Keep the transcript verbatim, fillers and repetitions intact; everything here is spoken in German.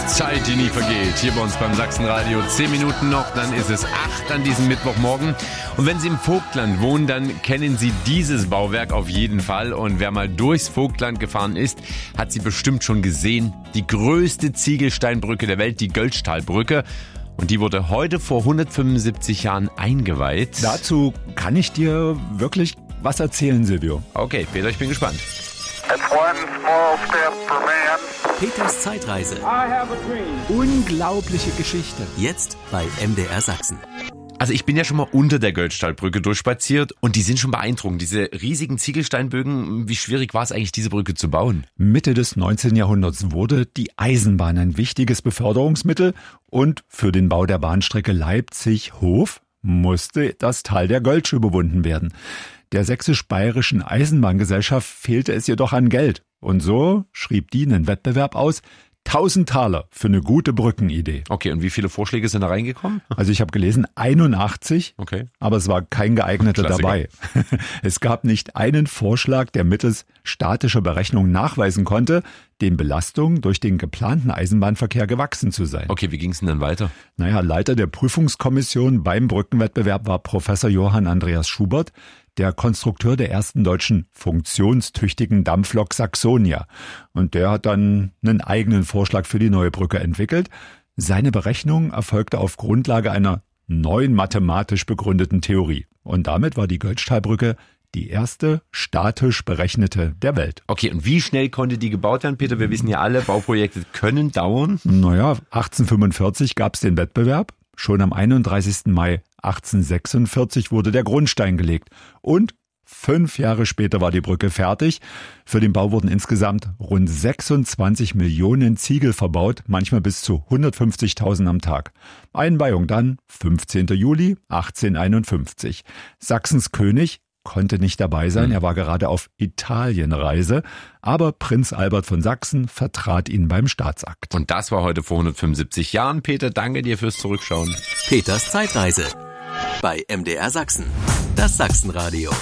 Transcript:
Zeit, die nie vergeht. Hier bei uns beim Sachsenradio. Zehn Minuten noch, dann ist es acht an diesem Mittwochmorgen. Und wenn Sie im Vogtland wohnen, dann kennen Sie dieses Bauwerk auf jeden Fall. Und wer mal durchs Vogtland gefahren ist, hat sie bestimmt schon gesehen. Die größte Ziegelsteinbrücke der Welt, die Göllstahlbrücke. Und die wurde heute vor hundertfünfundsiebzig Jahren eingeweiht. Dazu kann ich dir wirklich was erzählen, Silvio. Okay, Peter, ich bin gespannt. Peters Zeitreise. Unglaubliche Geschichte. Jetzt bei M D R Sachsen. Also ich bin ja schon mal unter der Göllstahlbrücke durchspaziert und die sind schon beeindruckend. Diese riesigen Ziegelsteinbögen, wie schwierig war es eigentlich, diese Brücke zu bauen? Mitte des neunzehnten Jahrhunderts wurde die Eisenbahn ein wichtiges Beförderungsmittel und für den Bau der Bahnstrecke Leipzig-Hof musste das Tal der Göltsch überwunden werden. Der sächsisch-bayerischen Eisenbahngesellschaft fehlte es jedoch an Geld. Und so schrieb die einen Wettbewerb aus, tausend Taler für eine gute Brückenidee. Okay, und wie viele Vorschläge sind da reingekommen? Also ich habe gelesen einundachtzig, okay. Aber es war kein geeigneter Klassiker. dabei. Es gab nicht einen Vorschlag, der mittels statischer Berechnung nachweisen konnte, den Belastungen durch den geplanten Eisenbahnverkehr gewachsen zu sein. Okay, wie ging es denn dann weiter? Naja, Leiter der Prüfungskommission beim Brückenwettbewerb war Professor Johann Andreas Schubert, der Konstrukteur der ersten deutschen funktionstüchtigen Dampflok Saxonia. Und der hat dann einen eigenen Vorschlag für die neue Brücke entwickelt. Seine Berechnung erfolgte auf Grundlage einer neuen mathematisch begründeten Theorie. Und damit war die Göllstahlbrücke die erste statisch berechnete der Welt. Okay, und wie schnell konnte die gebaut werden, Peter? Wir wissen ja alle, Bauprojekte können dauern. Naja, achtzehnhundertfünfundvierzig gab es den Wettbewerb. Schon am einunddreißigsten Mai achtzehnhundertsechsundvierzig wurde der Grundstein gelegt. Und fünf Jahre später war die Brücke fertig. Für den Bau wurden insgesamt rund sechsundzwanzig Millionen Ziegel verbaut, manchmal bis zu hundertfünfzigtausend am Tag. Einweihung dann fünfzehnten Juli achtzehnhunderteinundfünfzig. Sachsens König konnte nicht dabei sein, er war gerade auf Italienreise, aber Prinz Albert von Sachsen vertrat ihn beim Staatsakt. Und das war heute vor hundertfünfundsiebzig Jahren. Peter, danke dir fürs Zurückschauen. Peters Zeitreise bei M D R Sachsen. Das Sachsenradio.